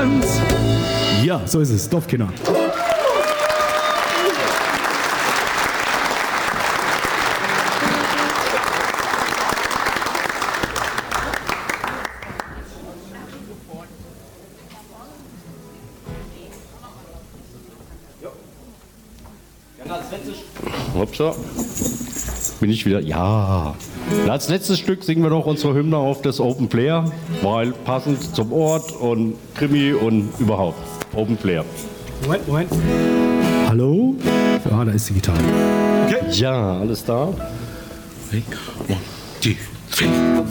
Abend. Ja, so ist es, Dorfkinder. Hoppsa. Bin ich wieder? Ja. Als letztes Stück singen wir noch unsere Hymne auf das Open Flair, weil passend zum Ort und Krimi und überhaupt. Open Flair. Moment. Hallo? Ah, da ist die Gitarre. Okay. Ja, alles da. 1, 2, 3.